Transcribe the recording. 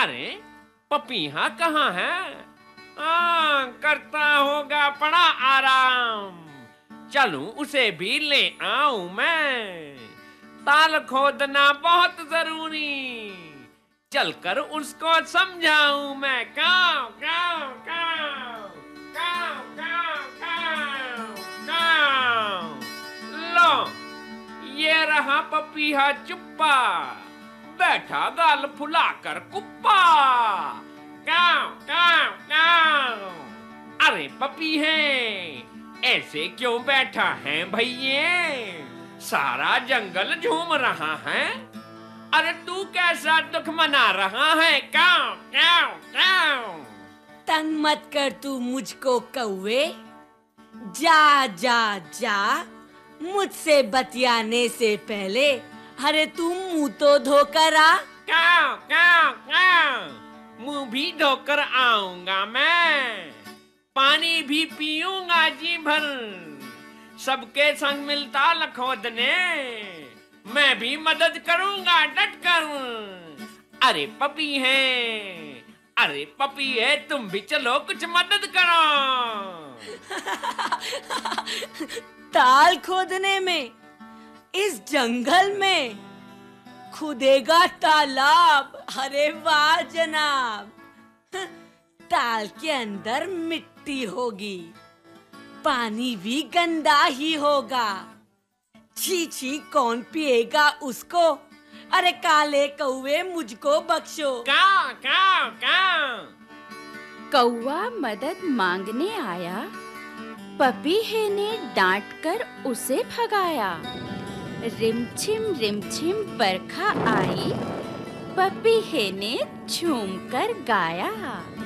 अरे पपीहा कहाँ है? करता होगा बड़ा आराम। चलूं उसे भी ले आऊं मैं। ताल खोदना बहुत जरूरी, चलकर उसको समझाऊं मैं। काव काव काव काव काव काव काव। लो, ये रहा पपीहा चुप्पा, बैठा गाल फुलाकर कुप्पा। काव काव काव। अरे पपीहे, ऐसे क्यों बैठा है भैये? सारा जंगल झूम रहा है। अरे तू कैसा दुख मना रहा है? काव काव काव। तंग मत कर तू मुझको कौवे, जा जा जा मुझसे बतियाने से पहले अरे तू मुंह तो धोकर आ। काव काव काव। मुंह भी धोकर आऊंगा मैं, पानी भी पीऊंगा जी भर। सबके संग मिलता लखोदने, मैं भी मदद करूंगा डट कर। अरे पपी है, तुम भी चलो कुछ मदद करो। ताल खोदने में, इस जंगल में खुदेगा तालाब। अरे वाह जनाब, ताल के अंदर मिट्टी होगी, पानी भी गंदा ही होगा। छी छी, कौन पिएगा उसको? अरे काले कौवे मुझको बख्शो। काव काव काव। कौवा मदद मांगने आया, पपीहे ने डांटकर उसे भगाया। रिमझिम बरखा आई, पपीहे ने झूमकर गाया।